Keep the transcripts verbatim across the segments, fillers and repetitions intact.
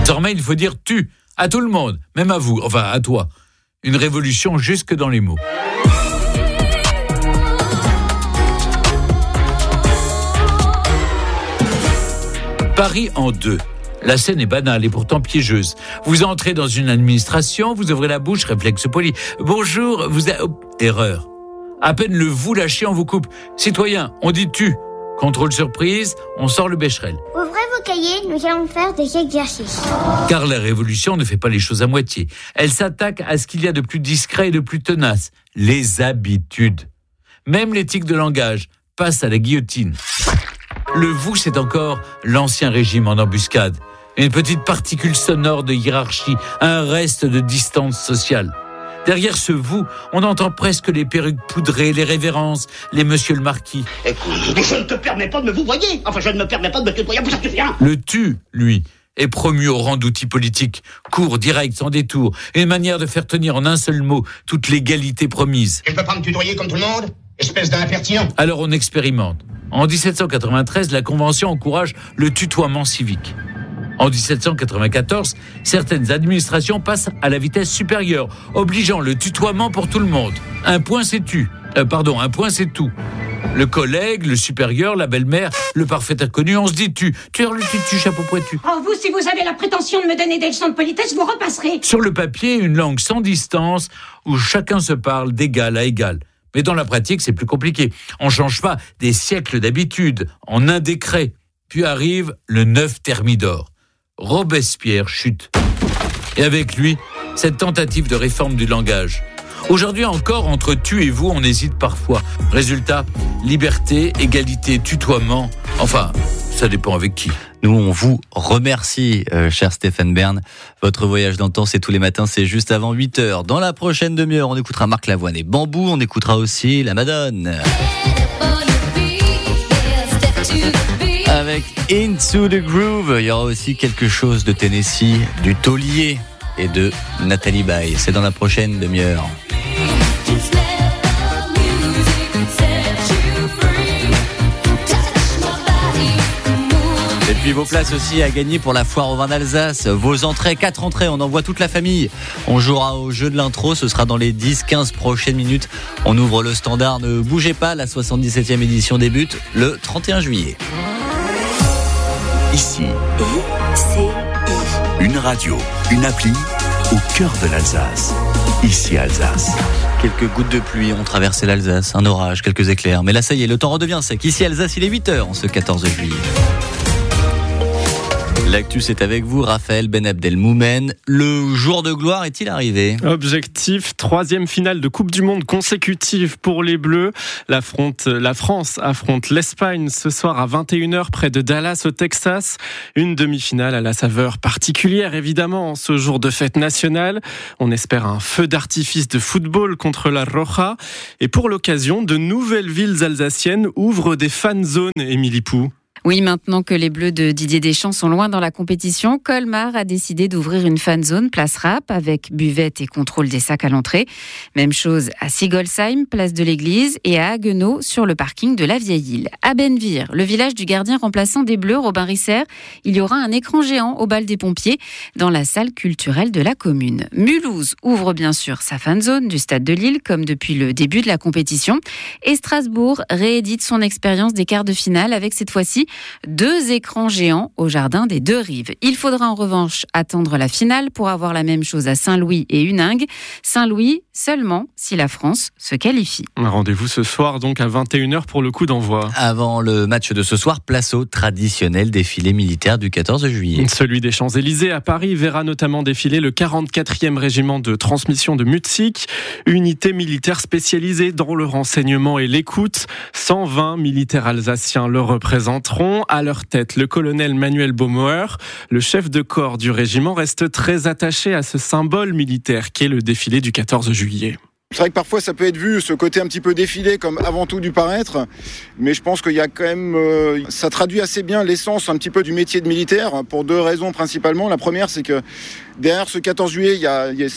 Désormais, il faut dire « tu » à tout le monde, même à vous, enfin à toi. Une révolution jusque dans les mots. Paris en deux. La scène est banale et pourtant piégeuse. Vous entrez dans une administration, vous ouvrez la bouche, réflexe poli. Bonjour, vous êtes... Oh, erreur. À peine le vous lâchez, on vous coupe. Citoyen, on dit tu. Contrôle surprise, on sort le Becherel. Ouvrez vos cahiers, nous allons faire des exercices. Car la révolution ne fait pas les choses à moitié. Elle s'attaque à ce qu'il y a de plus discret et de plus tenace. Les habitudes. Même l'éthique de langage passe à la guillotine. Le vous, c'est encore l'ancien régime en embuscade. Une petite particule sonore de hiérarchie, un reste de distance sociale. Derrière ce vous, on entend presque les perruques poudrées, les révérences, les monsieur le marquis. Écoute, je ne te permets pas de me vous voyer. Enfin, je ne me permets pas de me tutoyer, vous savez rien. Le tu, lui, est promu au rang d'outil politique. Court, direct, sans détour. Une manière de faire tenir en un seul mot toute l'égalité promise. Et je ne peux pas me tutoyer comme tout le monde, espèce d'impertinent. Alors on expérimente. En dix-sept cent quatre-vingt-treize, la Convention encourage le tutoiement civique. En dix-sept cent quatre-vingt-quatorze, certaines administrations passent à la vitesse supérieure, obligeant le tutoiement pour tout le monde. Un point c'est tu. Euh, pardon, un point c'est tout. Le collègue, le supérieur, la belle-mère, le parfait inconnu, on se dit tu. Tu es le tu, chapeau pointu. Oh, vous, si vous avez la prétention de me donner des leçons de politesse, vous repasserez. Sur le papier, une langue sans distance, où chacun se parle d'égal à égal. Mais dans la pratique, c'est plus compliqué. On ne change pas des siècles d'habitude en un décret. Puis arrive le neuf Thermidor. Robespierre chute. Et avec lui, cette tentative de réforme du langage. Aujourd'hui encore, entre tu et vous, on hésite parfois. Résultat, liberté, égalité, tutoiement. Enfin, ça dépend avec qui. Nous, on vous remercie, euh, cher Stéphane Bern. Votre voyage dans le temps, c'est tous les matins, c'est juste avant huit heures. Dans la prochaine demi-heure, on écoutera Marc Lavoine et Bambou. On écoutera aussi la Madone. Avec Into the Groove, il y aura aussi quelque chose de Tennessee, du Taulier et de Nathalie Baye. C'est dans la prochaine demi-heure. Et puis vos places aussi à gagner pour la foire au vin d'Alsace. Vos entrées, quatre entrées, on envoie toute la famille. On jouera au jeu de l'intro, ce sera dans les dix quinze prochaines minutes. On ouvre le standard, ne bougez pas, la soixante-dix-septième édition débute le trente et un juillet. Ici, une radio, une appli au cœur de l'Alsace. Ici Alsace. Quelques gouttes de pluie ont traversé l'Alsace, un orage, quelques éclairs. Mais là, ça y est, le temps redevient sec. Ici Alsace, il est huit heures en ce quatorze juillet. L'actu, c'est avec vous, Raphaël Ben Abdelmoumen. Le jour de gloire est-il arrivé ? Objectif, troisième finale de Coupe du Monde consécutive pour les Bleus. La, fronte, la France affronte l'Espagne ce soir à vingt et une heures près de Dallas au Texas. Une demi-finale à la saveur particulière, évidemment, en ce jour de fête nationale. On espère un feu d'artifice de football contre la Roja. Et pour l'occasion, de nouvelles villes alsaciennes ouvrent des fan zones, Émilie Pou. Oui, maintenant que les Bleus de Didier Deschamps sont loin dans la compétition, Colmar a décidé d'ouvrir une fan zone place Rapp avec buvette et contrôle des sacs à l'entrée. Même chose à Sigolsheim, place de l'église, et à Haguenau sur le parking de la Vieille Île. À Benvir, le village du gardien remplaçant des Bleus, Robin Risser, il y aura un écran géant au bal des pompiers dans la salle culturelle de la commune. Mulhouse ouvre bien sûr sa fan zone du stade de Lille comme depuis le début de la compétition. Et Strasbourg réédite son expérience des quarts de finale avec cette fois-ci deux écrans géants au jardin des Deux Rives. Il faudra en revanche attendre la finale pour avoir la même chose à Saint-Louis et Huningue. Saint-Louis seulement si la France se qualifie. Un rendez-vous ce soir donc à vingt et une heures pour le coup d'envoi. Avant le match de ce soir, place au traditionnel défilé militaire du quatorze juillet. Celui des Champs-Élysées à Paris verra notamment défiler le quarante-quatrième régiment de transmission de Mutzig, unité militaire spécialisée dans le renseignement et l'écoute. cent vingt militaires alsaciens le représenteront. À leur tête, le colonel Manuel Baumauer. Le chef de corps du régiment reste très attaché à ce symbole militaire qu'est le défilé du quatorze juillet. C'est vrai que parfois ça peut être vu, ce côté un petit peu défilé comme avant tout du paraître, mais je pense qu'il y a quand même, euh, ça traduit assez bien l'essence un petit peu du métier de militaire pour deux raisons principalement. La première, c'est que derrière ce quatorze juillet, il y a, il y a c'est,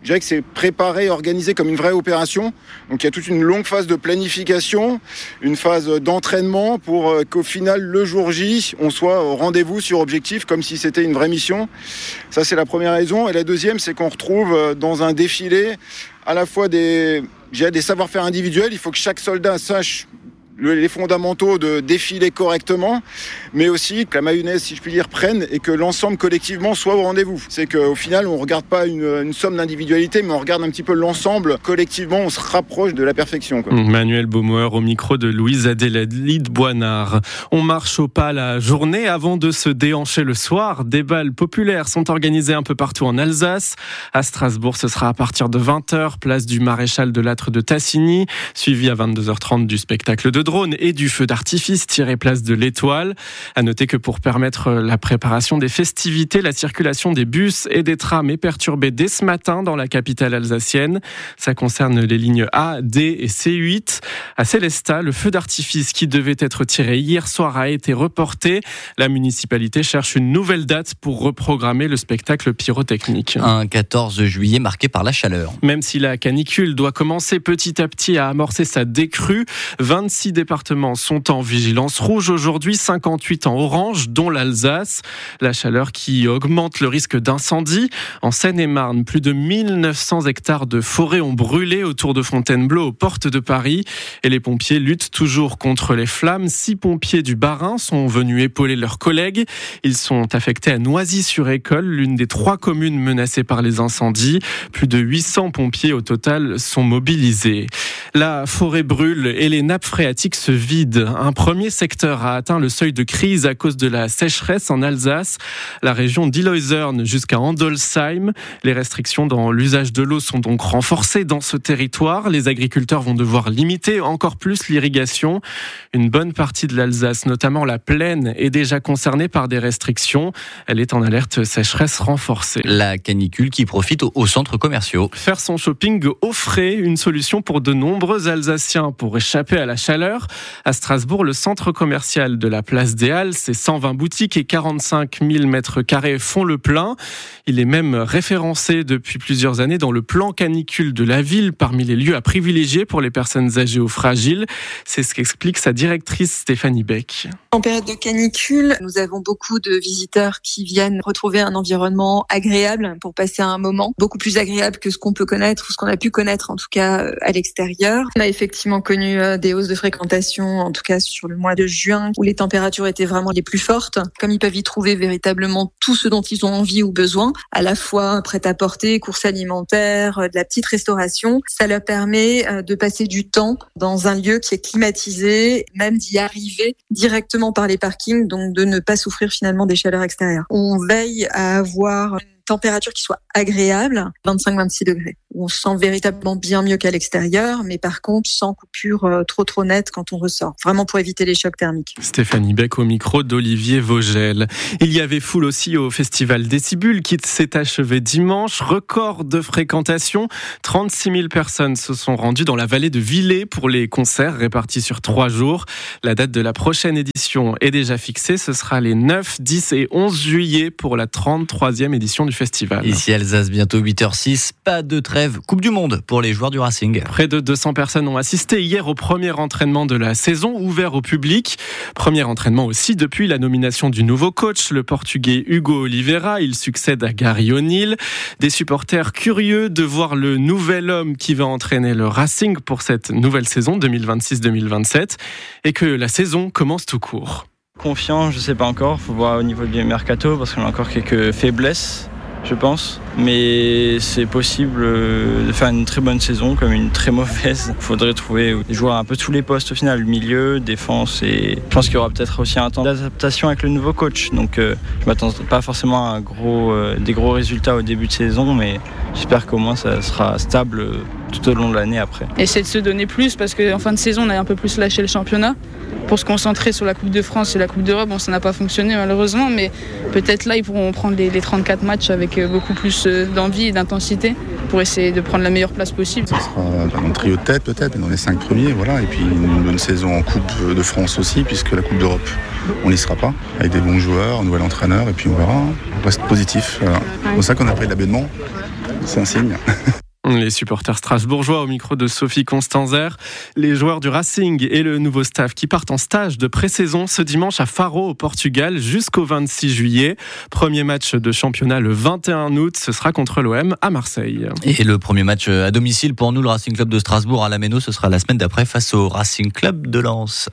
Je dirais que c'est préparé, organisé comme une vraie opération. Donc il y a toute une longue phase de planification, une phase d'entraînement pour qu'au final, le jour J, on soit au rendez-vous sur objectif, comme si c'était une vraie mission. Ça, c'est la première raison. Et la deuxième, c'est qu'on retrouve dans un défilé à la fois des, des savoir-faire individuels. Il faut que chaque soldat sache les fondamentaux de défiler correctement, mais aussi que la mayonnaise, si je puis dire, prenne et que l'ensemble collectivement soit au rendez-vous. C'est qu'au final, on ne regarde pas une, une somme d'individualité, mais on regarde un petit peu l'ensemble. Collectivement, on se rapproche de la perfection, quoi. Manuel Baumauer au micro de Louise Adélaïde Boinard. On marche au pas la journée avant de se déhancher le soir. Des bals populaires sont organisés un peu partout en Alsace. À Strasbourg, ce sera à partir de vingt heures, place du Maréchal de Lattre de Tassigny, suivi à vingt-deux heures trente du spectacle de drone et du feu d'artifice tiré place de l'Étoile. À noter que pour permettre la préparation des festivités, la circulation des bus et des trams est perturbée dès ce matin dans la capitale alsacienne. Ça concerne les lignes A, D et C huit. À Célestat, le feu d'artifice qui devait être tiré hier soir a été reporté. La municipalité cherche une nouvelle date pour reprogrammer le spectacle pyrotechnique. Un quatorze juillet marqué par la chaleur. Même si la canicule doit commencer petit à petit à amorcer sa décrue, vingt-six départements sont en vigilance rouge aujourd'hui, cinquante-huit en orange, dont l'Alsace. La chaleur qui augmente le risque d'incendie. En Seine-et-Marne, plus de mille neuf cents hectares de forêt ont brûlé autour de Fontainebleau, aux portes de Paris. Et les pompiers luttent toujours contre les flammes. Six pompiers du Bas-Rhin sont venus épauler leurs collègues. Ils sont affectés à Noisy-sur-École, l'une des trois communes menacées par les incendies. Plus de huit cents pompiers au total sont mobilisés. La forêt brûle et les nappes phréatiques se vident. Un premier secteur a atteint le seuil de crise à cause de la sécheresse en Alsace. La région d'Illoisern jusqu'à Andolsheim. Les restrictions dans l'usage de l'eau sont donc renforcées dans ce territoire. Les agriculteurs vont devoir limiter encore plus l'irrigation. Une bonne partie de l'Alsace, notamment la plaine, est déjà concernée par des restrictions. Elle est en alerte sécheresse renforcée. La canicule qui profite aux centres commerciaux. Faire son shopping au frais, une solution pour de nombreux Alsaciens pour échapper à la chaleur. À Strasbourg, le centre commercial de la place des Halles, c'est cent vingt boutiques et quarante-cinq mille mètres carrés font le plein. Il est même référencé depuis plusieurs années dans le plan canicule de la ville parmi les lieux à privilégier pour les personnes âgées ou fragiles. C'est ce qu'explique sa directrice Stéphanie Beck. En période de canicule, nous avons beaucoup de visiteurs qui viennent retrouver un environnement agréable pour passer un moment beaucoup plus agréable que ce qu'on peut connaître ou ce qu'on a pu connaître en tout cas à l'extérieur. On a effectivement connu des hausses de fréquentation, en tout cas sur le mois de juin, où les températures étaient vraiment les plus fortes. Comme ils peuvent y trouver véritablement tout ce dont ils ont envie ou besoin, à la fois prêt-à-porter, courses alimentaires, de la petite restauration, ça leur permet de passer du temps dans un lieu qui est climatisé, même d'y arriver directement par les parkings, donc de ne pas souffrir finalement des chaleurs extérieures. On veille à avoir une température qui soit agréable, vingt-cinq à vingt-six degrés. On se sent véritablement bien mieux qu'à l'extérieur, mais par contre sans coupure euh, trop trop nette quand on ressort. Vraiment pour éviter les chocs thermiques. Stéphanie Beck au micro d'Olivier Vogel. Il y avait foule aussi au festival Décibule qui s'est achevé dimanche. Record de fréquentation. trente-six mille personnes se sont rendues dans la vallée de Villers pour les concerts répartis sur trois jours. La date de la prochaine édition est déjà fixée. Ce sera les neuf, dix et onze juillet pour la trente-troisième édition du festival. Ici Alsace, bientôt huit heures six, pas de trêve. Coupe du Monde pour les joueurs du Racing. Près de deux cents personnes ont assisté hier au premier entraînement de la saison, ouvert au public. Premier entraînement aussi depuis la nomination du nouveau coach, le Portugais Hugo Oliveira. Il succède à Gary O'Neill. Des supporters curieux de voir le nouvel homme qui va entraîner le Racing pour cette nouvelle saison deux mille vingt-six deux mille vingt-sept et que la saison commence tout court. Confiant, je sais pas encore. Faut voir au niveau du mercato parce qu'on a encore quelques faiblesses, je pense, mais c'est possible de faire une très bonne saison comme une très mauvaise. Il faudrait trouver des joueurs un peu tous les postes au final, milieu, défense, et je pense qu'il y aura peut-être aussi un temps d'adaptation avec le nouveau coach. Donc euh, je ne m'attends pas forcément à un gros, euh, des gros résultats au début de saison, mais j'espère qu'au moins ça sera stable tout au long de l'année après. Essayer de se donner plus parce qu'en fin de saison on a un peu plus lâché le championnat pour se concentrer sur la Coupe de France et la Coupe d'Europe. Bon, ça n'a pas fonctionné malheureusement, mais peut-être là ils pourront prendre les, les trente-quatre matchs avec beaucoup plus d'envie et d'intensité pour essayer de prendre la meilleure place possible. Ce sera dans le trio de tête peut-être, dans les cinq premiers, voilà. Et puis une bonne saison en Coupe de France aussi, puisque la Coupe d'Europe, on n'y sera pas, avec des bons joueurs, un nouvel entraîneur, et puis on verra. On reste positif. Voilà. C'est pour ça qu'on a pris l'abonnement. c'est un signe. Les supporters strasbourgeois au micro de Sophie Constanzer. Les joueurs du Racing et le nouveau staff qui partent en stage de pré-saison ce dimanche à Faro au Portugal jusqu'au vingt-six juillet. Premier match de championnat le vingt et un août, ce sera contre l'O M à Marseille. Et le premier match à domicile pour nous, le Racing Club de Strasbourg à la Méno, ce sera la semaine d'après face au Racing Club de Lens.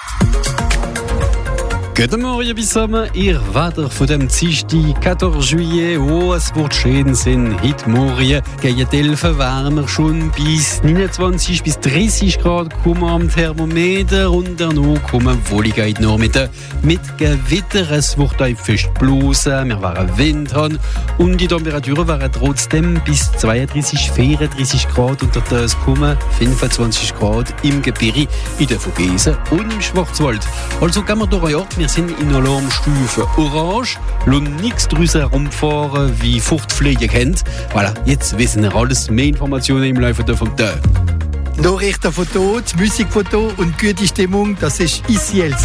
Guten Morgen zusammen, ihr Wetter von dem Dienstag, vierzehnten Juillet. Oh, es wird schön sein. Heute Morgen gehen die Elfen wärmer, schon bis neunundzwanzig bis dreißig Grad kommen am Thermometer und danach kommen Wolligkeit noch mit, mit Gewitter. Es wird ein fest bloßen, wir werden Wind haben und die Temperaturen werden trotzdem bis zweiunddreißig, vierunddreißig Grad und das kommen fünfundzwanzig Grad im Gebirge, in der Vogesen und im Schwarzwald. Also gehen wir durch ein Jahr. Wir sind in Alarmstufe Orange. Lass nichts draussen herumfahren, wie Fruchtfliegen kennt. Voilà, jetzt wissen wir alles. Mehr Informationen im Laufe vom Tag. Nachrichten von dort, Musik von dort und gute Stimmung, das ist I C L.